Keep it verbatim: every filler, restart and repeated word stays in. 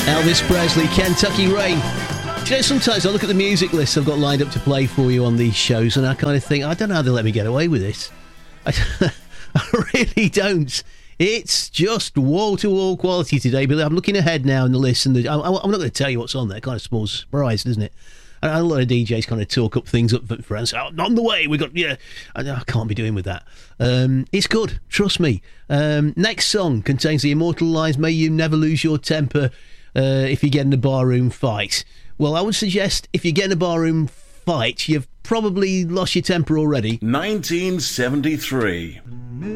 Elvis Presley, Kentucky Rain. Do you know, sometimes I look at the music lists I've got lined up to play for you on these shows, and I kind of think, I don't know how they let me get away with this. I, I really don't. It's just wall-to-wall quality today, but I'm looking ahead now in the list, and the, I, I'm not going to tell you what's on there. Kind of small surprise, isn't it? And a lot of D Js kind of talk up things up for us. Oh, not on the way. We got yeah. I, I can't be doing with that. Um, it's good. Trust me. Um, next song contains the immortal lines: "May you never lose your temper uh, if you get in a barroom fight." Well, I would suggest if you get in a barroom fight, you've probably lost your temper already. nineteen seventy-three.